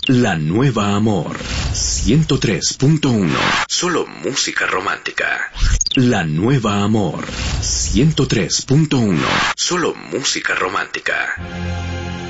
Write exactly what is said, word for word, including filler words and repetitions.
La Nueva Amor ciento tres punto uno. Solo música romántica. La Nueva Amor ciento tres punto uno. Solo música romántica.